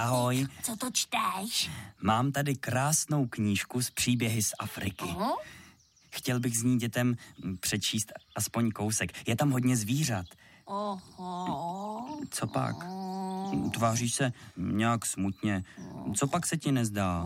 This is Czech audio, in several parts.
Ahoj. Co to čteš? Mám tady krásnou knížku s příběhy z Afriky. Chtěl bych z ní dětem přečíst aspoň kousek. Je tam hodně zvířat. Co pak? Tváříš se nějak smutně. Co pak se ti nezdá?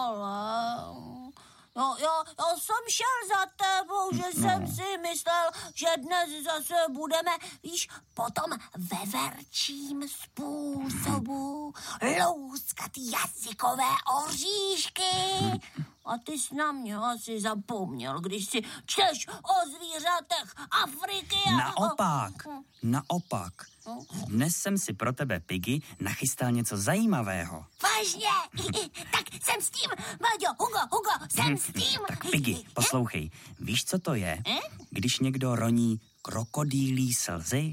Já jsem šel za tebou, že jsem si myslel, že dnes zase budeme, víš, potom veverčím způsobu louskat jazykové oříšky. A ty jsi na mě asi zapomněl, když si čteš o zvířatech Afriky. Naopak. Dnes jsem si pro tebe, Piggy, nachystal něco zajímavého. Vážně? Tak jsem s tím, Maďo, Hugo, jsem s tím. Tak Piggy, poslouchej. Víš, co to je, když někdo roní krokodýlí slzy?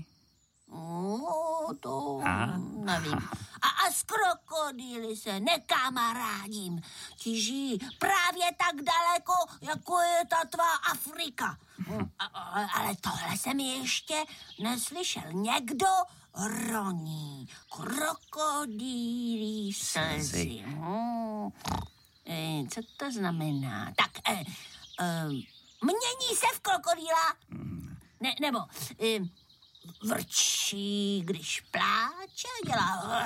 To nevím. A s krokodýly se nekamarádím. Ti žijí právě tak daleko, jako je ta tvá Afrika. Ale tohle jsem ještě neslyšel. Někdo roní krokodýlí slzy. Co to znamená? Tak, mění se v krokodýla? Nebo vrčí, když pláče, dělá...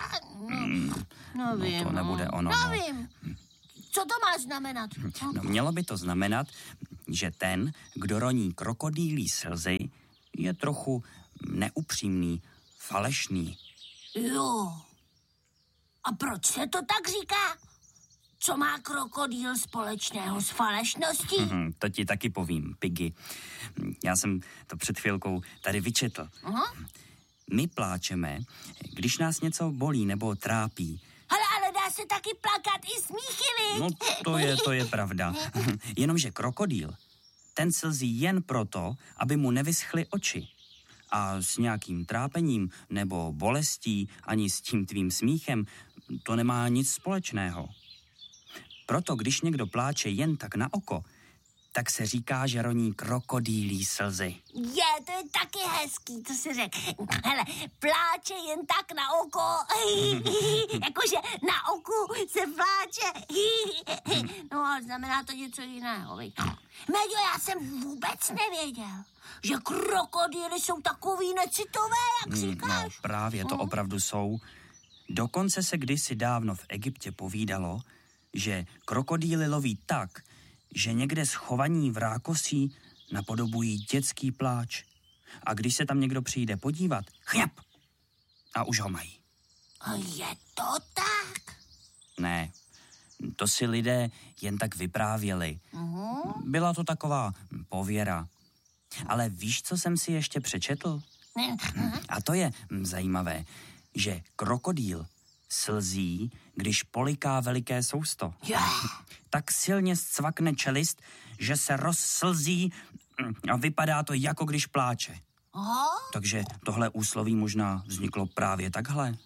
To nebude ono. Nevím. Co to má znamenat? Mělo by to znamenat, že ten, kdo roní krokodýlí slzy, je trochu neupřímný, falešný. Jo. A proč se to tak říká? Co má krokodýl společného s falešností? To ti taky povím, Piggy. Já jsem to před chvilkou tady vyčetl. My pláčeme, když nás něco bolí nebo trápí. Ale dá se taky plakat i smíchy, viď? No, to je pravda. Jenomže krokodýl, ten slzí jen proto, aby mu nevyschly oči. A s nějakým trápením nebo bolestí ani s tím tvým smíchem to nemá nic společného. Proto, když někdo pláče jen tak na oko, tak se říká, že roní krokodýlí slzy. To je taky hezký, to si řekl. Hele, pláče jen tak na oko. Jakože na oku se pláče. No, ale znamená to něco jiného. Méďo, já jsem vůbec nevěděl, že krokodýly jsou takový necitové, jak říkáš. No, právě to opravdu jsou. Dokonce se kdysi dávno v Egyptě povídalo, že krokodýly loví tak, že někde schovaní v rákosí napodobují dětský pláč. A když se tam někdo přijde podívat, chňap! A už ho mají. A je to tak? Ne, to si lidé jen tak vyprávěli. Byla to taková pověra. Ale víš, co jsem si ještě přečetl? A to je zajímavé, že krokodýl slzí, když poliká veliké sousto. Tak silně zcvakne čelist, že se rozslzí a vypadá to, jako když pláče. Takže tohle úsloví možná vzniklo právě takhle.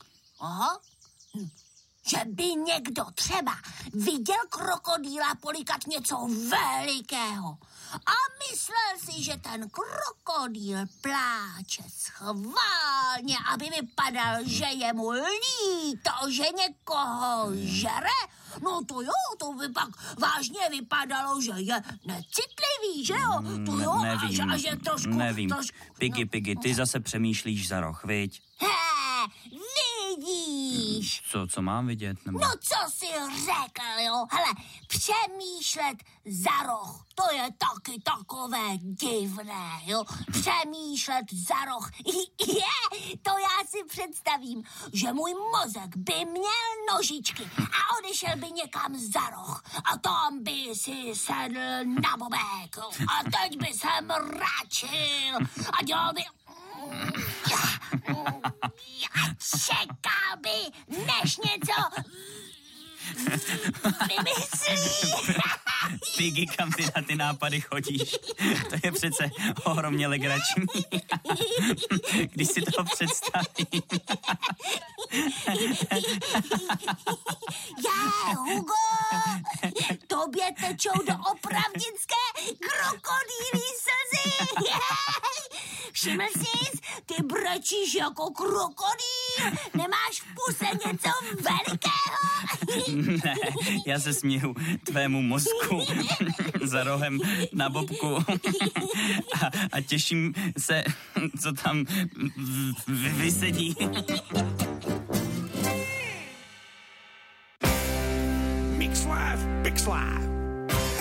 Že by někdo třeba viděl krokodýla polikat něco velikého a myslel si, že ten krokodýl pláče schválně, aby vypadal, že je mu líto, že někoho žere. No to jo, to by pak vážně vypadalo, že je necitlivý, že jo? To jo, nevím, a že trošku... Nevím. Piggy, ty zase přemýšlíš za roh, viď? Vidíš. Co mám vidět? Nebo... No co jsi řekl, jo? Hele, přemýšlet za roh, to je taky takové divné, jo? Přemýšlet za roh, to já si představím, že můj mozek by měl nožičky a odešel by někam za roh a tam by si sedl na bobek, jo? A teď by se mračil a dělal by... Čekal by, než něco vymyslí. Piggy, kam ty na ty nápady chodíš? To je přece ohromně legrační. Když si to představím. Hugo, tobě tečou do opravdické krokodýlí slzy. Všiml jsi, ty brečíš jako krokodýl. Nemáš v puse něco velikého? Ne, já se směju tvému mozku za rohem na bobku a těším se, co tam vysedí. Mix Live, Mix Live.